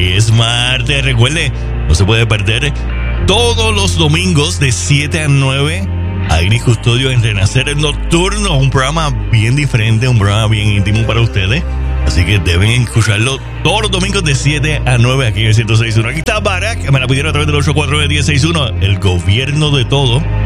Es martes, recuerde, no se puede perder todos los domingos de 7 a 9 a Iris Custodio en Renacer Nocturno, un programa bien diferente, un programa bien íntimo para ustedes. Así que deben escucharlo todos los domingos de 7 a 9 aquí en el 106.1. Aquí está Barack, me la pidieron a través del 849-1061, el gobierno de todo.